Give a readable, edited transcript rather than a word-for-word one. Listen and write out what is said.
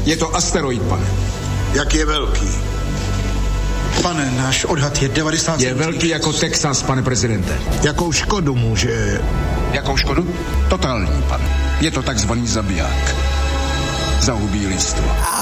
Je to asteroid, pane. Jak je velký? Pane, náš odhad je 90... Je velký jako Texas, pane prezidente. Jakou škodu může... Jakou škodu? Totální, pane. Je to takzvaný zabiják. Zahubí lidstvo.